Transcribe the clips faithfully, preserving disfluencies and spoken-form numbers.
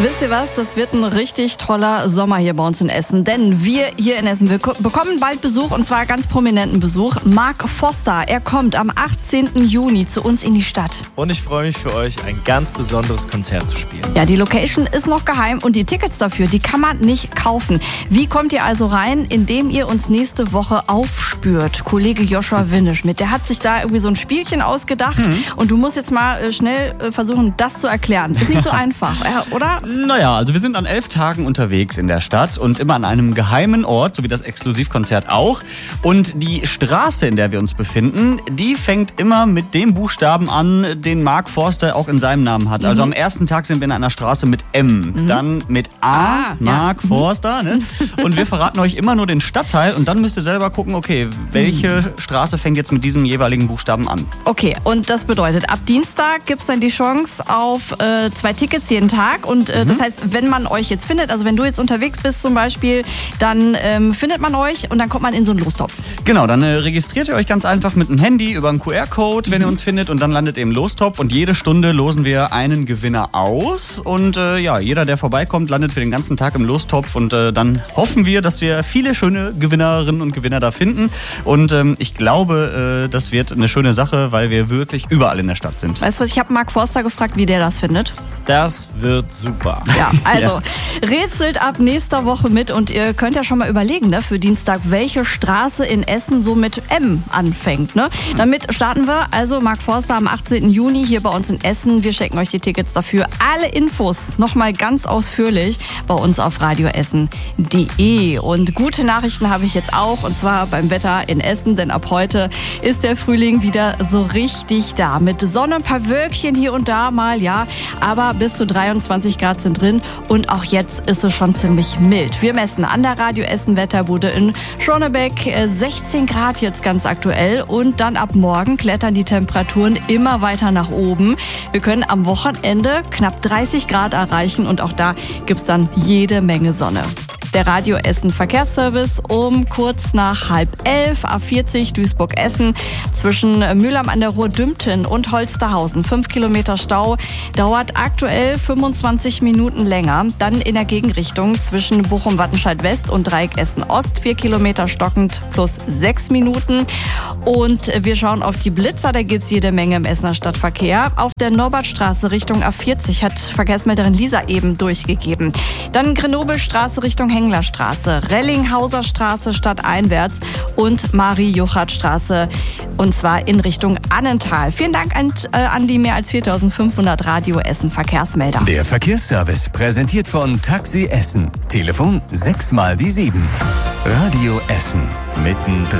Wisst ihr was? Das wird ein richtig toller Sommer hier bei uns in Essen. Denn wir hier in Essen wir bekommen bald Besuch, und zwar ganz prominenten Besuch. Mark Foster, er kommt am achtzehnten Juni zu uns in die Stadt. Und ich freue mich für euch, ein ganz besonderes Konzert zu spielen. Ja, die Location ist noch geheim und die Tickets dafür, die kann man nicht kaufen. Wie kommt ihr also rein? Indem ihr uns nächste Woche aufspürt. Kollege Joshua Winneschmidt, der hat sich da irgendwie so ein Spielchen ausgedacht. Mhm. Und du musst jetzt mal äh, schnell äh, versuchen, das zu erklären. Ist nicht so einfach, äh, oder? Naja, also wir sind an elf Tagen unterwegs in der Stadt und immer an einem geheimen Ort, so wie das Exklusivkonzert auch. Und die Straße, in der wir uns befinden, die fängt immer mit dem Buchstaben an, den Mark Forster auch in seinem Namen hat. Mhm. Also am ersten Tag sind wir in einer Straße mit M, mhm. dann mit A, ah, Mark ja. Forster. Ne? Und wir verraten euch immer nur den Stadtteil und dann müsst ihr selber gucken, okay, welche mhm. Straße fängt jetzt mit diesem jeweiligen Buchstaben an. Okay, und das bedeutet, ab Dienstag gibt es dann die Chance auf äh, zwei Tickets jeden Tag. Und äh, mhm. das heißt, wenn man euch jetzt findet, also wenn du jetzt unterwegs bist zum Beispiel, dann ähm, findet man euch und dann kommt man in so einen Lostopf. Genau, dann äh, registriert ihr euch ganz einfach mit dem Handy über einen Q R-Code, wenn mhm. ihr uns findet, und dann landet ihr im Lostopf und jede Stunde losen wir einen Gewinner aus und äh, ja, jeder, der vorbeikommt, landet für den ganzen Tag im Lostopf und äh, dann hoffen wir, dass wir viele schöne Gewinnerinnen und Gewinner da finden und ähm, ich glaube, äh, das wird eine schöne Sache, weil wir wirklich überall in der Stadt sind. Weißt du was, ich habe Mark Forster gefragt, wie der das findet. Das wird super. Ja, also ja. rätselt ab nächster Woche mit und ihr könnt ja schon mal überlegen, ne, für Dienstag, welche Straße in Essen so mit M anfängt. Ne? Damit starten wir. Also Mark Forster am achtzehnten Juni hier bei uns in Essen. Wir schenken euch die Tickets dafür. Alle Infos nochmal ganz ausführlich bei uns auf radioessen punkt de. Und gute Nachrichten habe ich jetzt auch, und zwar beim Wetter in Essen, denn ab heute ist der Frühling wieder so richtig da. Mit Sonne, ein paar Wölkchen hier und da mal, ja, aber bis zu dreiundzwanzig Grad sind drin und auch jetzt ist es schon ziemlich mild. Wir messen an der Radio Essen Wetterbude in Schornebeck sechzehn Grad jetzt ganz aktuell und dann ab morgen klettern die Temperaturen immer weiter nach oben. Wir können am Wochenende knapp dreißig Grad erreichen und auch da gibt's dann jede Menge Sonne. Der Radio Essen Verkehrsservice um kurz nach halb elf, A vierzig Duisburg-Essen zwischen Mülheim an der Ruhr-Dümpten und Holsterhausen. Fünf Kilometer Stau, dauert aktuell fünfundzwanzig Minuten länger. Dann in der Gegenrichtung zwischen Bochum-Wattenscheid-West und Dreieck Essen-Ost. Vier Kilometer stockend plus sechs Minuten. Und wir schauen auf die Blitzer, da gibt's jede Menge im Essener Stadtverkehr. Auf der Norbertstraße Richtung A vierzig hat Verkehrsmelderin Lisa eben durchgegeben. Dann Grenobelstraße Richtung Henglerstraße, Rellinghauser Straße stadteinwärts und Marie-Juchat-Straße, und zwar in Richtung Annental. Vielen Dank an, äh, an die mehr als viertausendfünfhundert Radio Essen Verkehrsmelder. Der Verkehrsservice präsentiert von Taxi Essen. Telefon sechs mal die sieben. Radio Essen mittendrin.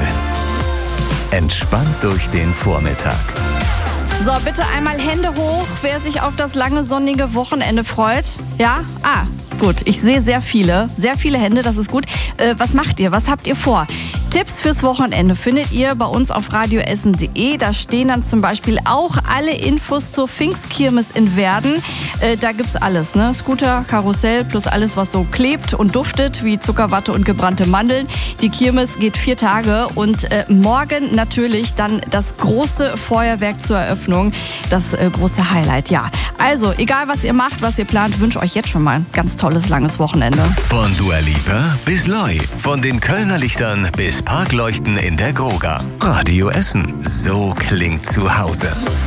Entspannt durch den Vormittag. So, bitte einmal Hände hoch, wer sich auf das lange sonnige Wochenende freut. Ja? Ah, gut. Ich sehe sehr viele, sehr viele Hände, das ist gut. Äh, was macht ihr? Was habt ihr vor? Tipps fürs Wochenende findet ihr bei uns auf radioessen punkt de. Da stehen dann zum Beispiel auch alle Infos zur Pfingstkirmes in Werden. Äh, da gibt's alles, ne? Scooter, Karussell plus alles, was so klebt und duftet, wie Zuckerwatte und gebrannte Mandeln. Die Kirmes geht vier Tage und äh, morgen natürlich dann das große Feuerwerk zur Eröffnung. Das äh, große Highlight, ja. Also, egal was ihr macht, was ihr plant, wünsche euch jetzt schon mal ein ganz tolles, langes Wochenende. Von Dua Lipa bis Loi, von den Kölner Lichtern bis Parkleuchten in der Groga. Radio Essen, so klingt zu Hause.